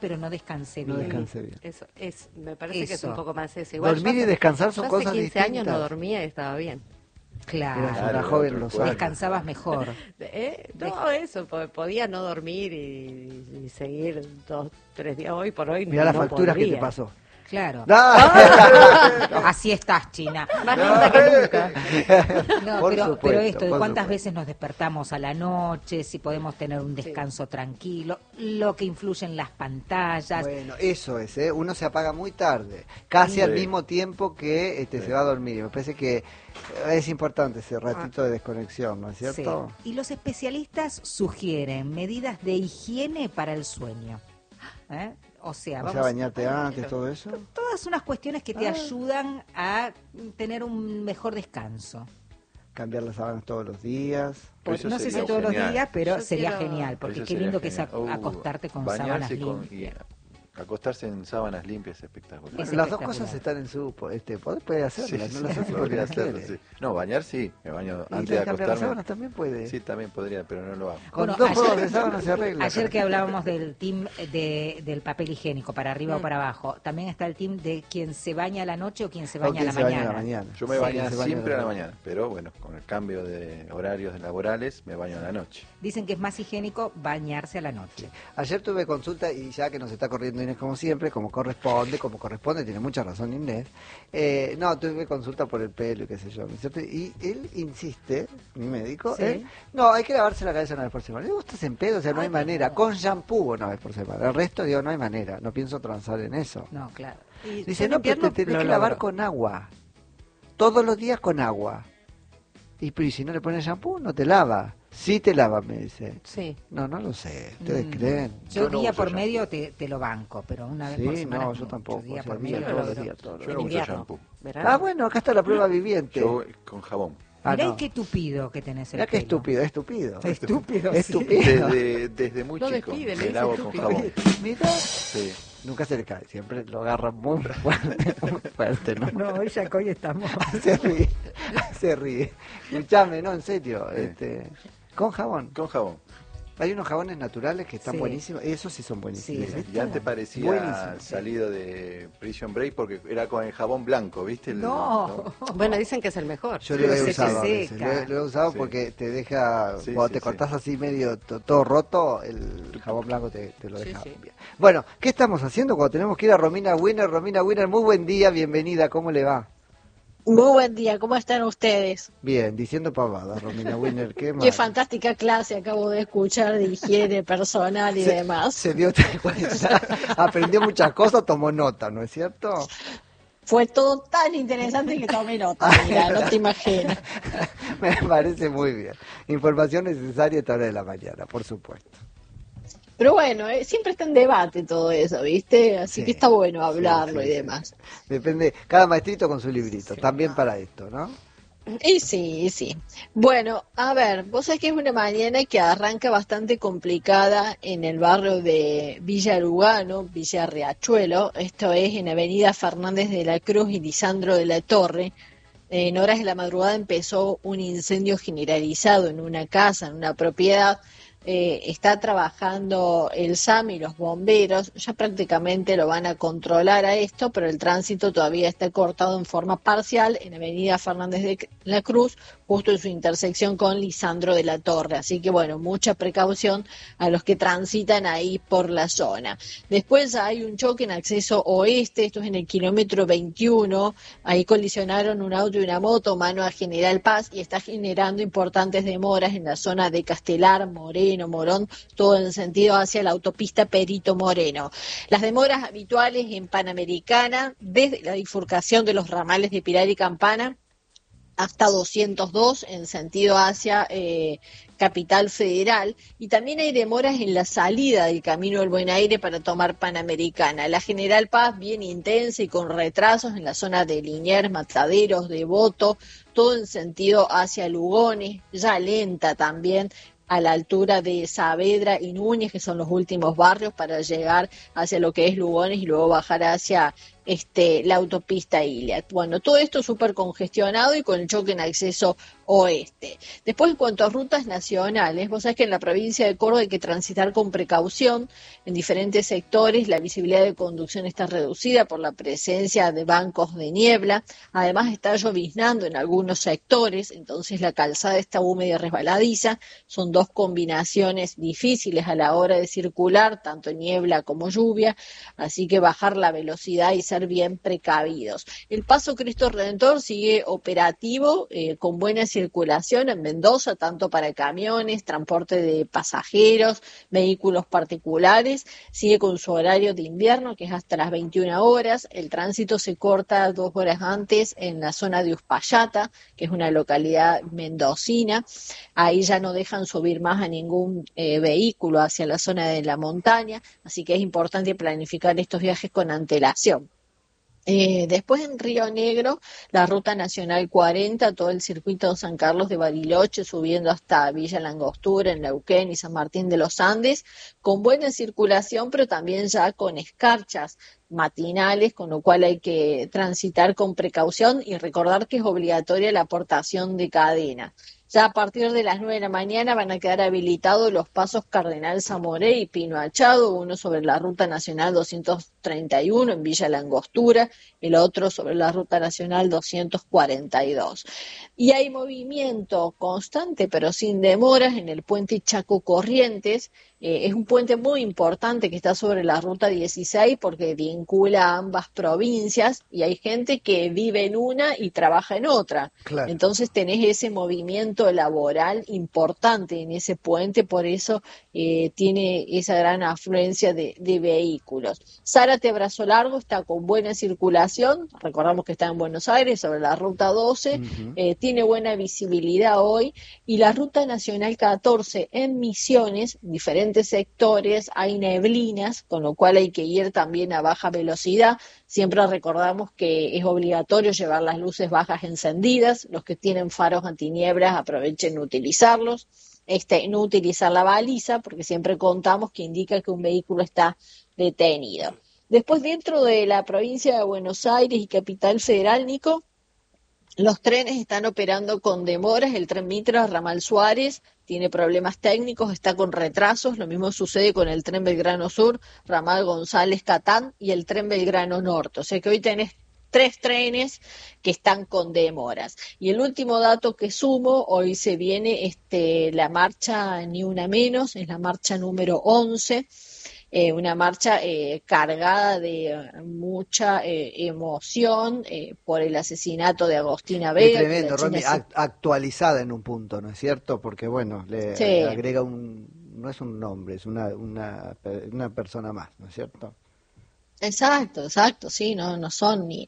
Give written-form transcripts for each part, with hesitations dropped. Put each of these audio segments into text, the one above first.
pero no descansé No bien. descansé bien. Eso me parece que es Eso. un poco más eso. Igual Dormir yo y descansar son yo cosas hace 15 distintas. años no dormía y estaba bien. Claro. Eras una Claro, joven otro Rosario. Descansabas mejor. No, eso, podía no dormir y seguir 2, 3 días. Hoy por hoy Mirá no las facturas que podría. te pasó. Claro. ¡Ah! Así estás, China. Más linda que nunca. No, Por pero supuesto, esto de por cuántas supuesto. veces nos despertamos a la noche, si podemos tener un descanso tranquilo, lo que influye en las pantallas. Bueno, eso es, ¿eh? Uno se apaga muy tarde, casi Sí. al mismo tiempo que Sí. se va a dormir. Me parece que es importante ese ratito de desconexión, ¿no es cierto? Sí. Y los especialistas sugieren medidas de higiene para el sueño. ¿Eh? O sea, O sea, bañarte antes, todo eso. todas unas cuestiones que te ayudan a tener un mejor descanso. Cambiar las sábanas todos los días. Eso No sé si sería todos los genial. días, pero Yo sería quiero- genial, porque Eso qué sería lindo que es genial. acostarte con Bañarse sábanas con- limpias. acostarse en sábanas limpias es espectacular. Es Las dos espectacular. cosas están en su... puede hacerlas, no las hace porque podría las hacerlo, quiere. sí. No, bañar sí, me baño Y antes de cambiar las acostarme. sábanas también puede. Sí, también podría, pero no lo hago. Con Bueno, dos ayer- juegos de sábanas se arregla. Ayer que hablábamos del team del papel higiénico, para arriba o Mm. para abajo, también está el team de quien se baña a la noche o quien se O baña, quien a, se la baña a mañana. la mañana. Yo me Sí, baño se baña siempre a la mañana. mañana, pero bueno, con el cambio de horarios laborales me baño a la noche. Dicen que es más higiénico bañarse a la noche. Ayer tuve consulta y ya que nos está corriendo Inés como siempre, como corresponde, tiene mucha razón Inés. No, tuve consulta por el pelo y qué sé yo, ¿no es cierto? Y él insiste, mi médico, Sí. no, hay que lavarse la cabeza una vez por semana. Le gustas en pedo, o sea, no hay manera. Con shampoo una vez por semana. El resto, digo, no hay manera. No pienso transar en eso. No, claro. Y Dice, yo en no, pero invierno te tenés lo que lavar logro. con agua. Todos los días con agua. Y si no le pones shampoo, no te lava. Sí te lava, me dice. Sí. No, no lo sé. ¿Ustedes creen? Yo no día uso por shampoo. medio te lo banco, pero una vez Sí, por semana. no, es yo mucho. tampoco. Día o sea, por día, medio todos lo los logro. días, todos los Yo no En uso invierno. shampoo. Verano. Ah, bueno, acá está la prueba viviente. Yo con jabón. Ah, Mirá no. qué tupido que tenés el Mirá qué pelo. estúpido, estúpido. Estúpido, Estúpido. Desde muy Lo chico despide, le me dice lavo con estúpido. jabón. Mira, Sí. nunca se le cae, siempre lo agarra muy fuerte, ¿no? No, hoy ya que hoy estamos. Se ríe, se ríe. Escuchame, no, en serio, Sí. con jabón. Con jabón. Hay unos jabones naturales que están Sí. buenísimos, esos sí son buenísimos. Sí, ¿viste? Y antes parecía Buenísimo. salido de Prison Break porque era con el jabón blanco, ¿viste? No. Bueno, dicen que es el mejor. Yo Pero lo he se te usado a veces, seca. lo he usado Sí. porque te deja, Sí, cuando sí, te sí. cortás así medio todo roto, el jabón blanco te lo Sí, deja sí. bien. Bueno, ¿qué estamos haciendo cuando tenemos que ir a Romina Winner? Romina Winner, muy buen día, bienvenida, ¿cómo le va? Muy buen día, ¿cómo están ustedes? Bien, diciendo pavadas, Romina Winner, qué mal. Qué fantástica clase acabo de escuchar de higiene personal y demás. Se dio cuenta, aprendió muchas cosas, tomó nota, ¿no es cierto? Fue todo tan interesante que tomé nota, mira, no te imaginas. Me parece muy bien. Información necesaria a esta hora de la mañana, por supuesto. Pero bueno, siempre está en debate todo eso, ¿viste? Así Sí, que está bueno hablarlo sí, y sí, demás. sí. Depende, cada maestrito con su librito, también para esto, ¿no? Y sí. Bueno, a ver, vos sabés que es una mañana que arranca bastante complicada en el barrio de Villa Lugano, Villa Riachuelo, esto es en Avenida Fernández de la Cruz y Lisandro de la Torre. En horas de la madrugada empezó un incendio generalizado en una casa, en una propiedad. Está trabajando el SAM y los bomberos, ya prácticamente lo van a controlar a esto, pero el tránsito todavía está cortado en forma parcial en Avenida Fernández de la Cruz, justo en su intersección con Lisandro de la Torre. Así que bueno, mucha precaución a los que transitan ahí por la zona. Después hay un choque en acceso oeste, esto es en el kilómetro 21, ahí colisionaron un auto y una moto, mano a General Paz, y está generando importantes demoras en la zona de Castelar, Moreno, Morón, todo en sentido hacia la autopista Perito Moreno. Las demoras habituales en Panamericana, desde la bifurcación de los ramales de Pilar y Campana hasta 202 en sentido hacia Capital Federal, y también hay demoras en la salida del Camino del Buen Aire para tomar Panamericana. La General Paz bien intensa y con retrasos en la zona de Liniers, Mataderos, Devoto, todo en sentido hacia Lugones, ya lenta también a la altura de Saavedra y Núñez, que son los últimos barrios para llegar hacia lo que es Lugones y luego bajar hacia la autopista Iliad. Bueno, todo esto súper congestionado y con el choque en acceso oeste. Después, en cuanto a rutas nacionales, vos sabés que en la provincia de Córdoba hay que transitar con precaución en diferentes sectores. La visibilidad de conducción está reducida por la presencia de bancos de niebla. Además, está lloviznando en algunos sectores, entonces la calzada está húmeda y resbaladiza. Son dos combinaciones difíciles a la hora de circular, tanto niebla como lluvia, así que bajar la velocidad y ser bien precavidos. El Paso Cristo Redentor sigue operativo, con buena circulación en Mendoza, tanto para camiones, transporte de pasajeros, vehículos particulares. Sigue con su horario de invierno, que es hasta las 21 horas. El tránsito se corta 2 horas antes en la zona de Uspallata, que es una localidad mendocina. Ahí ya no dejan subir más a ningún vehículo hacia la zona de la montaña, así que es importante planificar estos viajes con antelación. Después en Río Negro, la ruta nacional 40, todo el circuito San Carlos de Bariloche, subiendo hasta Villa Langostura, en Neuquén y San Martín de los Andes, con buena circulación, pero también ya con escarchas matinales, con lo cual hay que transitar con precaución y recordar que es obligatoria la aportación de cadena. Ya a partir de las 9 de la mañana van a quedar habilitados los pasos Cardenal Zamoré y Pino Achado, uno sobre la Ruta Nacional 231 en Villa Langostura, el otro sobre la Ruta Nacional 242. Y hay movimiento constante, pero sin demoras, en el puente Chaco Corrientes. Es un puente muy importante que está sobre la Ruta 16 porque vincula a ambas provincias y hay gente que vive en una y trabaja en otra. Claro. Entonces tenés ese movimiento laboral importante en ese puente, por eso tiene esa gran afluencia de vehículos. Zárate Brazo Largo está con buena circulación, recordamos que está en Buenos Aires sobre la Ruta 12, tiene buena visibilidad hoy, y la Ruta Nacional 14 en Misiones, diferentes sectores, hay neblinas, con lo cual hay que ir también a baja velocidad. Siempre recordamos que es obligatorio llevar las luces bajas encendidas, los que tienen faros antinieblas aprovechen utilizarlos, no utilizar la baliza, porque siempre contamos que indica que un vehículo está detenido. Después, dentro de la provincia de Buenos Aires y Capital Federal, Nico, los trenes están operando con demoras. El tren Mitra Ramal Suárez tiene problemas técnicos, está con retrasos. Lo mismo sucede con el tren Belgrano Sur, Ramal González Catán y el tren Belgrano Norte. O sea que hoy tenés 3 trenes que están con demoras. Y el último dato que sumo, hoy se viene la marcha Ni Una Menos, es la marcha número 11. Una marcha cargada de mucha emoción por el asesinato de Agostina Vega. Es tremendo, Romy, actualizada en un punto, ¿no es cierto? Porque, bueno, le agrega no es un nombre, es una persona más, ¿no es cierto? Exacto, sí, no son ni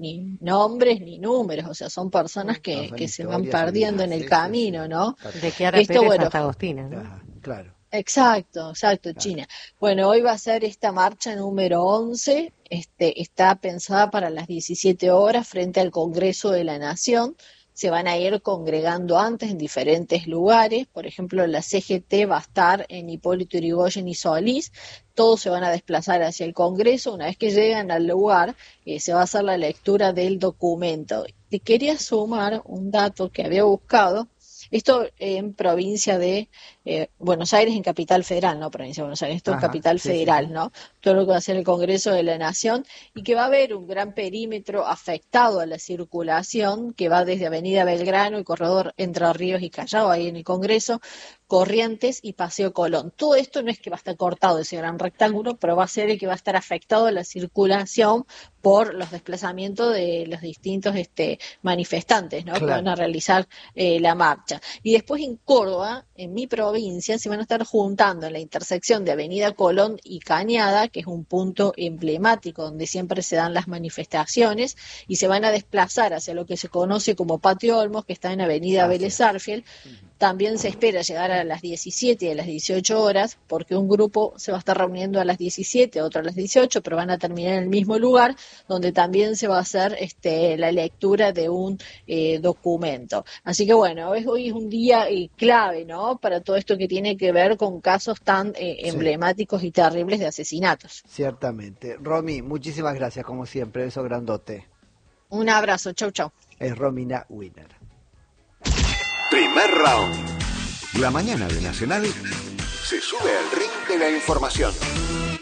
nombres ni números, o sea, son personas que se van perdiendo en el camino, ¿no? De Chiara Pérez hasta Agostina, ¿no? Claro. Exacto, China. Bueno, hoy va a ser esta marcha número 11, está pensada para las 17 horas frente al Congreso de la Nación. Se van a ir congregando antes en diferentes lugares, por ejemplo, la CGT va a estar en Hipólito Yrigoyen y Solís, todos se van a desplazar hacia el Congreso. Una vez que llegan al lugar, se va a hacer la lectura del documento. Te quería sumar un dato que había buscado. Esto en provincia de Buenos Aires, en Capital Federal, no provincia de Buenos Aires, esto es Capital Federal, sí. ¿No? Todo lo que va a ser el Congreso de la Nación, y que va a haber un gran perímetro afectado a la circulación, que va desde Avenida Belgrano y Corredor Entre Ríos y Callao, ahí en el Congreso, Corrientes y Paseo Colón. Todo esto no es que va a estar cortado ese gran rectángulo, pero va a ser el que va a estar afectado a la circulación por los desplazamientos de los distintos manifestantes, ¿no? Claro. Que van a realizar la marcha. Y después en Córdoba, en mi provincia, se van a estar juntando en la intersección de Avenida Colón y Cañada, que es un punto emblemático donde siempre se dan las manifestaciones, y se van a desplazar hacia lo que se conoce como Patio Olmos, que está en Avenida Vélez Sarsfield. También se espera llegar a las 17 y a las 18 horas, porque un grupo se va a estar reuniendo a las 17, otro a las 18, pero van a terminar en el mismo lugar, donde también se va a hacer la lectura de un documento. Así que bueno, hoy es un día clave, ¿no?, para todo esto que tiene que ver con casos tan emblemáticos y terribles de asesinatos. Ciertamente. Romy, muchísimas gracias, como siempre, beso grandote. Un abrazo, chau. Es Romina Winner. Primer round. La mañana de Nacional se sube al ring de la información.